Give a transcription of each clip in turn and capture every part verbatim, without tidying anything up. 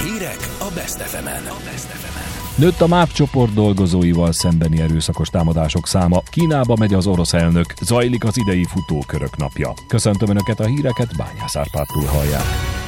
Hírek a Best ef emen. Nőtt a MÁV csoport dolgozóival szembeni erőszakos támadások száma. Kínába megy az orosz elnök, zajlik az idei futókörök napja. Köszöntöm Önöket, a híreket Bányász Árpádtól hallják.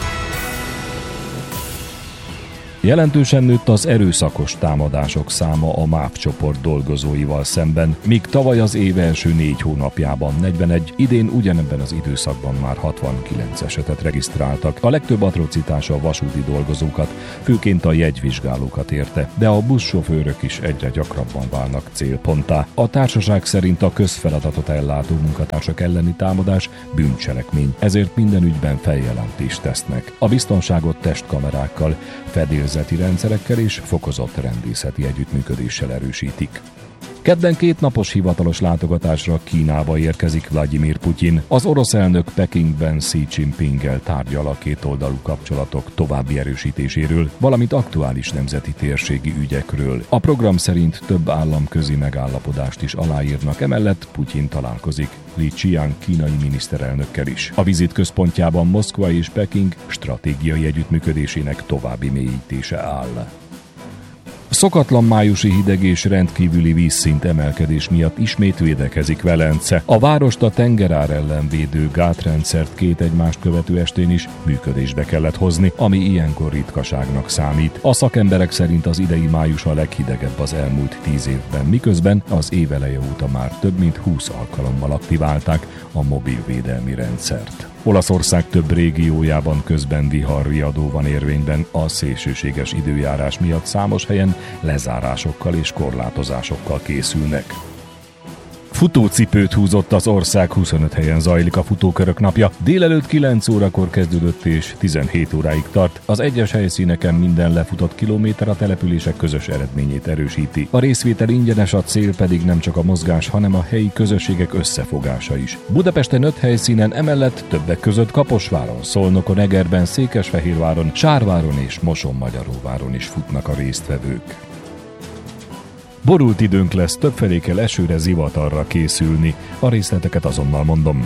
Jelentősen nőtt az erőszakos támadások száma a MÁV csoport dolgozóival szemben, míg tavaly az év első négy hónapjában negyvenegy, idén ugyanebben az időszakban már hatvankilenc esetet regisztráltak. A legtöbb atrocitása a vasúti dolgozókat, főként a jegyvizsgálókat érte, de a buszsofőrök is egyre gyakrabban válnak célponttá. A társaság szerint a közfeladatot ellátó munkatársak elleni támadás bűncselekmény, ezért minden ügyben feljelentést tesznek. A biztonságot testkamerákkal, fedélzeti rendszerekkel és fokozott rendészeti együttműködéssel erősítik. Kedden két napos hivatalos látogatásra Kínába érkezik Vladimir Putyin. Az orosz elnök Pekingben Xi Jinpinggel tárgyal a kétoldalú kapcsolatok további erősítéséről, valamint aktuális nemzeti térségi ügyekről. A program szerint több államközi megállapodást is aláírnak, emellett Putyin találkozik Li Qiang kínai miniszterelnökkel is. A vizit központjában Moszkva és Peking stratégiai együttműködésének további mélyítése áll. Szokatlan májusi hideg és rendkívüli vízszint emelkedés miatt ismét védekezik Velence. A várost a tengerár ellen védő gátrendszert két egymást követő estén is működésbe kellett hozni, ami ilyenkor ritkaságnak számít. A szakemberek szerint az idei május a leghidegebb az elmúlt tíz évben, miközben az év eleje óta már több mint húsz alkalommal aktiválták a mobil védelmi rendszert. Olaszország több régiójában közben viharriadó van érvényben, a szélsőséges időjárás miatt számos helyen lezárásokkal és korlátozásokkal készülnek. Futócipőt húzott az ország, huszonöt helyen zajlik a futókörök napja. Délelőtt kilenc órakor kezdődött és tizenhét óráig tart. Az egyes helyszíneken minden lefutott kilométer a települések közös eredményét erősíti. A részvétel ingyenes, a cél pedig nem csak a mozgás, hanem a helyi közösségek összefogása is. Budapesten öt helyszínen, emellett többek között Kaposváron, Szolnokon, Egerben, Székesfehérváron, Sárváron és Moson-Magyaróváron is futnak a résztvevők. Borult időnk lesz, többfelé kell esőre, zivatarra készülni. A részleteket azonnal mondom.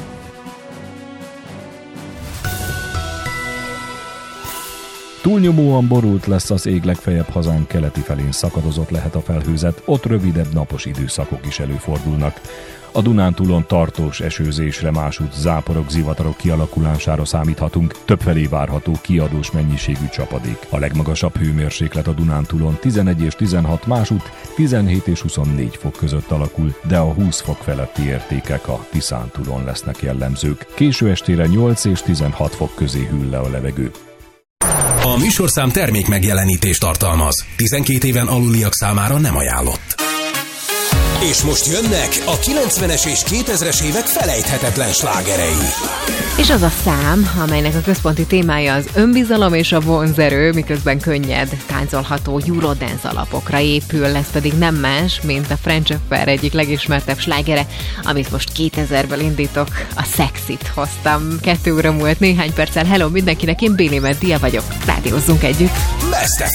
Túlnyomóan borult lesz az ég, legfeljebb hazánk keleti felén szakadozott lehet a felhőzet, ott rövidebb napos időszakok is előfordulnak. A Dunántúlon tartós esőzésre, másút záporok, zivatarok kialakulására számíthatunk, többfelé várható kiadós mennyiségű csapadék. A legmagasabb hőmérséklet a Dunántúlon tizenegy és tizenhat, másút tizenhét és huszonnégy fok között alakul, de a húsz fok feletti értékek a Tiszántúlon lesznek jellemzők. Késő estére nyolc és tizenhat fok közé hűl le a levegő. A műsorszám termék megjelenítést tartalmaz. tizenkét éven aluliak számára nem ajánlott. És most jönnek a kilencvenes és kétezres évek felejthetetlen slágerei. És az a szám, amelynek a központi témája az önbizalom és a vonzerő, miközben könnyed, táncolható Eurodance alapokra épül, ez pedig nem más, mint a French Affair egyik legismertebb slágere, amit most kétezrből indítok, a Sexit hoztam. Kettő óra múlt néhány perccel. Hello mindenkinek, én Béli Meddia vagyok, rádiózzunk együtt. Best ef